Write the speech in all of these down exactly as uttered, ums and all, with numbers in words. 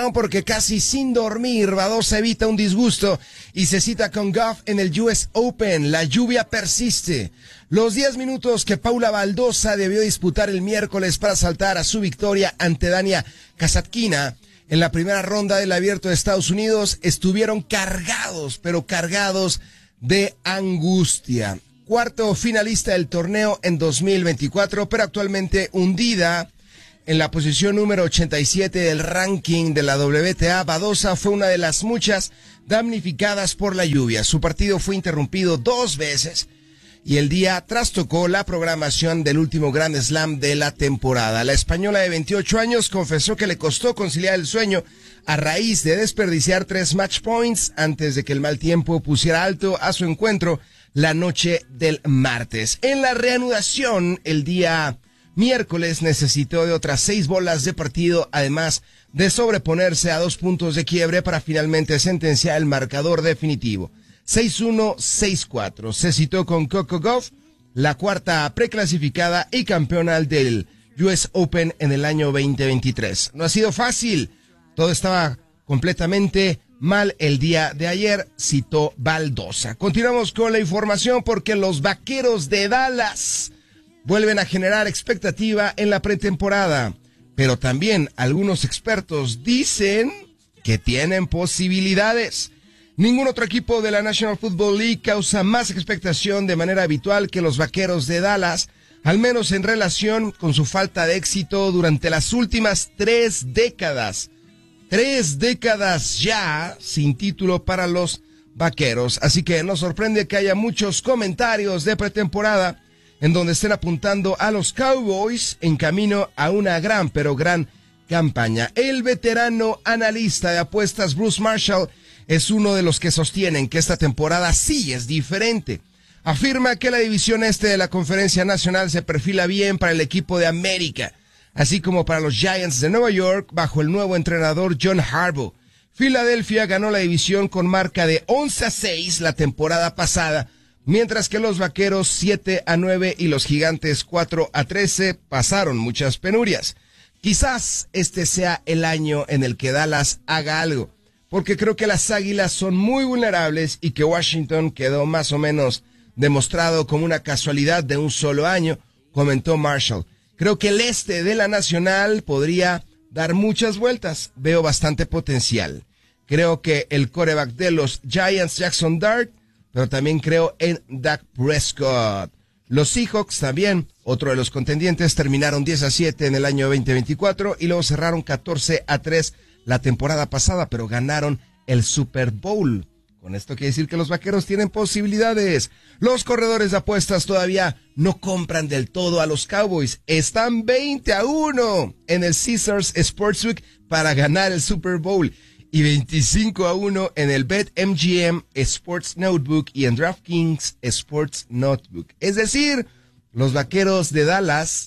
down porque casi sin dormir, Badosa evita un disgusto y se cita con Goff en el U S Open. La lluvia persiste. Los diez minutos que Paula Badosa debió disputar el miércoles para saltar a su victoria ante Dania Kasatkina en la primera ronda del Abierto de Estados Unidos estuvieron cargados, pero cargados de angustia. Cuarto finalista del torneo en dos mil veinticuatro, pero actualmente hundida en la posición número ochenta y siete del ranking de la W T A. Badosa fue una de las muchas damnificadas por la lluvia. Su partido fue interrumpido dos veces y el día trastocó la programación del último Grand Slam de la temporada. La española de veintiocho años confesó que le costó conciliar el sueño a raíz de desperdiciar tres match points antes de que el mal tiempo pusiera alto a su encuentro la noche del martes. En la reanudación, el día miércoles necesitó de otras seis bolas de partido, además de sobreponerse a dos puntos de quiebre para finalmente sentenciar el marcador definitivo. seis uno, seis cuatro. Se citó con Coco Gauff, la cuarta preclasificada y campeona del U S Open en el año veinte veintitrés. No ha sido fácil. Todo estaba completamente mal el día de ayer, citó Badosa. Continuamos con la información porque los Vaqueros de Dallas vuelven a generar expectativa en la pretemporada, pero también algunos expertos dicen que tienen posibilidades. Ningún otro equipo de la National Football League causa más expectación de manera habitual que los Vaqueros de Dallas, al menos en relación con su falta de éxito durante las últimas tres décadas. Tres décadas ya sin título para los Vaqueros, así que nos sorprende que haya muchos comentarios de pretemporada en donde estén apuntando a los Cowboys en camino a una gran, pero gran campaña. El veterano analista de apuestas Bruce Marshall es uno de los que sostienen que esta temporada sí es diferente. Afirma que la división este de la Conferencia Nacional se perfila bien para el equipo de América, así como para los Giants de Nueva York bajo el nuevo entrenador John Harbaugh. Filadelfia ganó la división con marca de once a seis la temporada pasada, mientras que los Vaqueros siete a nueve y los Gigantes cuatro a trece pasaron muchas penurias. Quizás este sea el año en el que Dallas haga algo, porque creo que las Águilas son muy vulnerables y que Washington quedó más o menos demostrado como una casualidad de un solo año, comentó Marshall. Creo que el este de la Nacional podría dar muchas vueltas. Veo bastante potencial. Creo que el quarterback de los Giants, Jackson Dart, pero también creo en Dak Prescott. Los Seahawks también, otro de los contendientes, terminaron diez a siete en el año veinte veinticuatro y luego cerraron catorce a tres la temporada pasada, pero ganaron el Super Bowl. Con esto quiere decir que los Vaqueros tienen posibilidades. Los corredores de apuestas todavía no compran del todo a los Cowboys. Están veinte a uno en el Caesars Sportsbook para ganar el Super Bowl y veinticinco a uno en el BetMGM Sports Notebook y en DraftKings Sports Notebook. Es decir, los Vaqueros de Dallas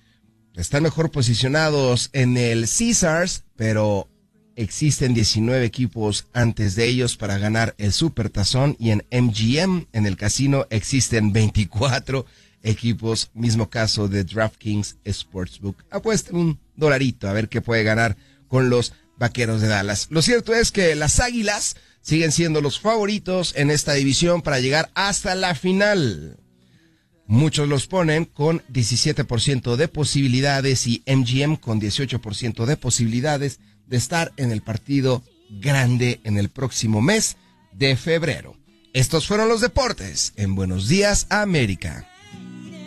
están mejor posicionados en el Caesars, pero existen diecinueve equipos antes de ellos para ganar el Supertazón y en M G M, en el casino, existen veinticuatro equipos, mismo caso de DraftKings Sportsbook. Apuesten un dolarito a ver qué puede ganar con los Vaqueros de Dallas. Lo cierto es que las Águilas siguen siendo los favoritos en esta división para llegar hasta la final. Muchos los ponen con diecisiete por ciento de posibilidades y M G M con dieciocho por ciento de posibilidades de estar en el partido grande en el próximo mes de febrero. Estos fueron los deportes en Buenos Días, América.